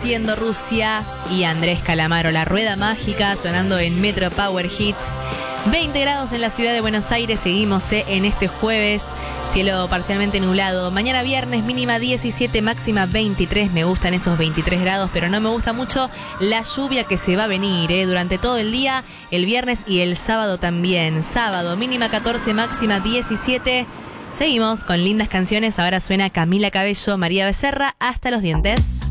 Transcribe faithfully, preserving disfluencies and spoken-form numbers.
Conociendo Rusia y Andrés Calamaro, La Rueda Mágica, sonando en Metro Power Hits. veinte grados en la ciudad de Buenos Aires, seguimos eh, en este jueves, cielo parcialmente nublado. Mañana viernes mínima diecisiete, máxima veintitrés, me gustan esos veintitrés grados, pero no me gusta mucho la lluvia que se va a venir eh, durante todo el día, el viernes y el sábado también. Sábado mínima catorce, máxima diecisiete. Seguimos con lindas canciones, ahora suena Camila Cabello, María Becerra, Hasta los dientes.